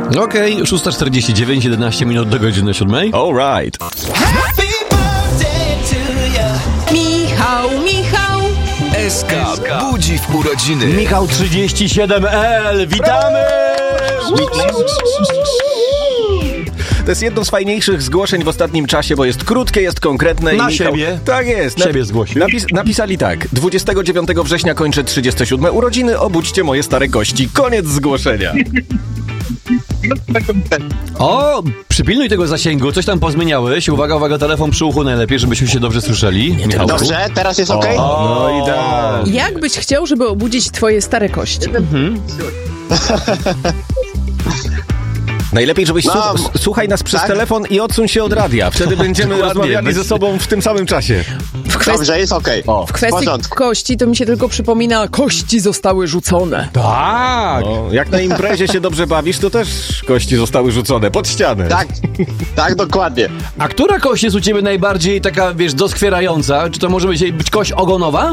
Okej, 6:49, 11 minut do godziny 7. All right. Michał. SK budzi w urodziny. Michał 37L, witamy! To jest jedno z fajniejszych zgłoszeń w ostatnim czasie, bo jest krótkie, jest konkretne. Na i Michał... siebie. Tak jest. Siebie zgłosił. Napisali tak. 29 września kończę 37 urodziny, obudźcie moje stare kości. Koniec zgłoszenia. O, przypilnuj tego zasięgu, coś tam pozmieniałeś. Uwaga, telefon przy uchu najlepiej, żebyśmy się dobrze słyszeli. Michałku. Dobrze, teraz jest okej? No idealnie. Jak byś chciał, żeby obudzić twoje stare kości? Najlepiej, żebyś słuchaj nas przez telefon i odsuń się od radia. Wtedy będziemy Dokładnie. rozmawiali ze sobą w tym samym czasie. Dobrze, jest okej. W kwestii kości to mi się tylko przypomina, kości zostały rzucone. Tak! No, jak na imprezie się dobrze bawisz, to też kości zostały rzucone pod ścianę. Tak, dokładnie. A która kość jest u ciebie najbardziej taka, wiesz, doskwierająca? Czy to może być kość ogonowa?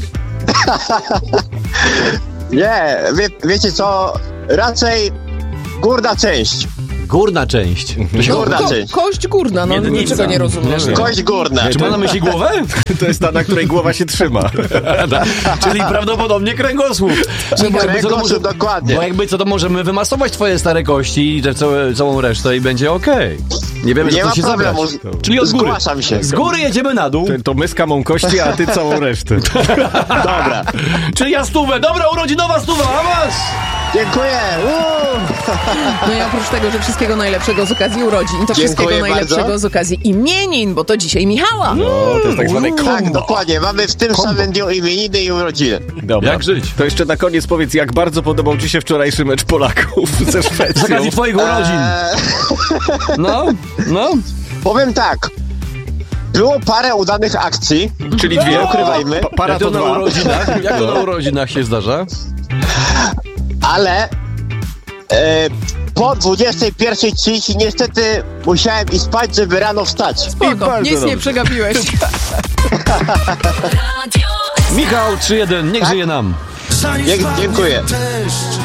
Nie, wiecie co? Raczej górna część. Górna część. Górna część. Kość górna, no Miednica. niczego nie rozumiem. Kość górna. Czy ma na myśli głowę? To jest ta, na której głowa się trzyma. Czyli prawdopodobnie kręgosłup. Kręgosłup, dokładnie. Bo jakby co, to możemy wymasować twoje stare kości i te całą resztę i będzie okej. Nie wiemy, Nie za ma co się problemu. zabrać. Czyli od góry. Zgłaszam się. Z góry jedziemy na dół. To my z kamą kości, a ty całą resztę. Dobra. Czyli ja stówę. Dobra, urodzinowa stuwa, a masz! Dziękuję. No i oprócz tego, że wszystkiego najlepszego z okazji urodzin, to wszystkiego najlepszego bardzo. z okazji imienin, bo to dzisiaj Michała. No, to jest tak zwane Tak, kombo. dokładnie. Mamy w tym samym dniu imieniny i urodziny. Dobra. Jak żyć? To jeszcze na koniec powiedz, jak bardzo podobał ci się wczorajszy mecz Polaków ze Z Szwecją. okazji twoich urodzin. No. Powiem tak. Było parę udanych akcji. Czyli dwie. Nie ukrywajmy. Para Jak to to na dwa. urodzinach? Jak to na urodzinach się zdarza? Ale po 21:30 niestety musiałem iść spać, żeby rano wstać. Spoko, bardzo nic dobrze. nie przegapiłeś. Michał 3-1, niech żyje nam. Dziękuję. Deszcz,